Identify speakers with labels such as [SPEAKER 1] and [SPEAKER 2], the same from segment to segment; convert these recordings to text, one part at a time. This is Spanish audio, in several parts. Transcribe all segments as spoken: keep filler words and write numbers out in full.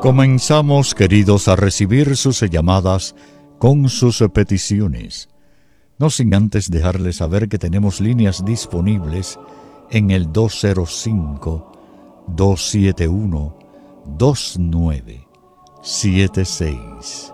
[SPEAKER 1] Comenzamos, queridos, a recibir sus llamadas con sus peticiones. No sin antes dejarles saber que tenemos líneas disponibles en el dos cero cinco, dos siete uno, dos nueve siete seis.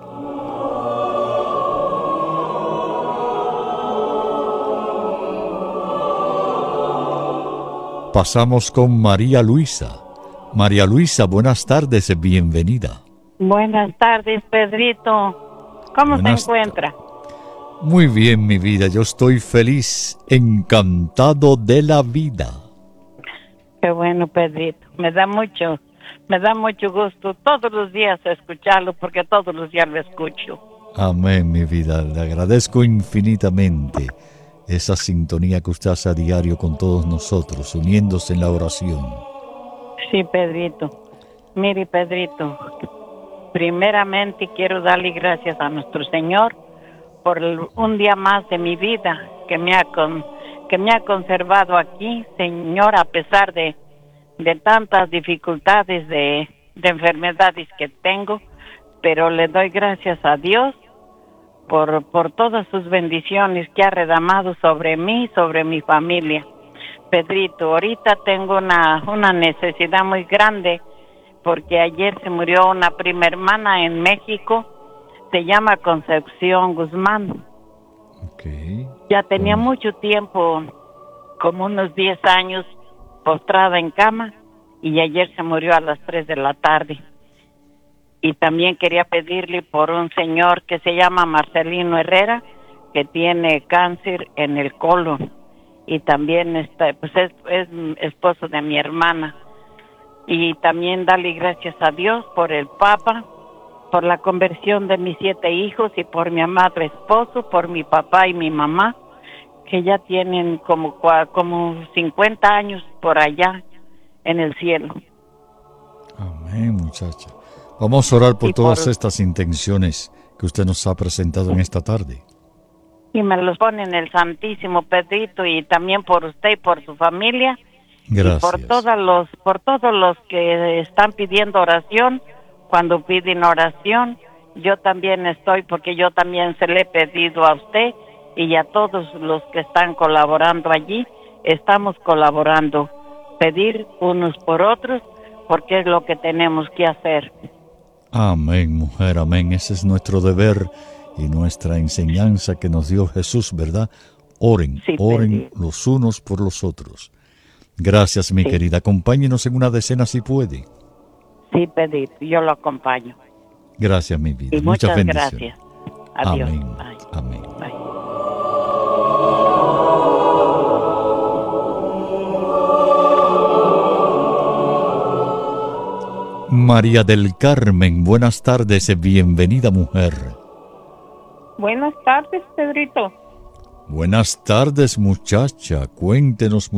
[SPEAKER 1] Pasamos con María Luisa. María Luisa, buenas tardes, bienvenida.
[SPEAKER 2] Buenas tardes, Pedrito. ¿Cómo buenas se encuentra?
[SPEAKER 1] Muy bien, mi vida. Yo estoy feliz, encantado de la vida.
[SPEAKER 2] Qué bueno, Pedrito. Me da mucho, me da mucho gusto todos los días escucharlo, porque todos los días lo escucho.
[SPEAKER 1] Amén, mi vida. Le agradezco infinitamente esa sintonía que usted hace a diario con todos nosotros, uniéndose en la oración.
[SPEAKER 2] Sí, Pedrito. Mire, Pedrito, primeramente quiero darle gracias a nuestro Señor por el, un día más de mi vida que me ha con, que me ha conservado aquí, Señor, a pesar de, de tantas dificultades de, de enfermedades que tengo, pero le doy gracias a Dios por, por todas sus bendiciones que ha derramado sobre mí, sobre mi familia. Pedrito, ahorita tengo una, una necesidad muy grande porque ayer se murió una prima hermana en México, se llama Concepción Guzmán.
[SPEAKER 1] Okay.
[SPEAKER 2] Ya tenía
[SPEAKER 1] oh.
[SPEAKER 2] mucho tiempo, como unos diez años, postrada en cama, y ayer se murió a las tres de la tarde. Y también quería pedirle por un señor que se llama Marcelino Herrera, que tiene cáncer en el colon. Y también está, pues es, es esposo de mi hermana. Y también darle gracias a Dios por el Papa, por la conversión de mis siete hijos y por mi amado esposo, por mi papá y mi mamá, que ya tienen como, como cincuenta años por allá en el cielo.
[SPEAKER 1] Amén, muchacha. Vamos a orar por
[SPEAKER 2] y
[SPEAKER 1] todas
[SPEAKER 2] por,
[SPEAKER 1] estas intenciones que usted nos ha presentado en esta tarde.
[SPEAKER 2] Y me los pone en el Santísimo, Pedrito, y también por usted y por su familia.
[SPEAKER 1] Gracias.
[SPEAKER 2] Y por todos los, por todos los que están pidiendo oración, cuando piden oración, yo también estoy, porque yo también se le he pedido a usted y a todos los que están colaborando allí, estamos colaborando, pedir unos por otros, porque es lo que tenemos que hacer.
[SPEAKER 1] Amén, mujer, amén. Ese es nuestro deber y nuestra enseñanza que nos dio Jesús, ¿verdad? Oren,
[SPEAKER 2] sí,
[SPEAKER 1] oren
[SPEAKER 2] Pedrito.
[SPEAKER 1] los unos por los otros. Gracias, mi sí. querida. Acompáñenos en una decena si puede.
[SPEAKER 2] Sí, Pedrito, yo lo acompaño.
[SPEAKER 1] Gracias, mi vida.
[SPEAKER 2] Y
[SPEAKER 1] muchas,
[SPEAKER 2] muchas
[SPEAKER 1] bendiciones.
[SPEAKER 2] gracias. Adiós.
[SPEAKER 1] Amén.
[SPEAKER 2] Bye.
[SPEAKER 1] Amén.
[SPEAKER 2] Bye.
[SPEAKER 1] María del Carmen, buenas tardes, bienvenida, mujer.
[SPEAKER 3] Buenas tardes, Pedrito.
[SPEAKER 1] Buenas tardes, muchacha. Cuéntenos,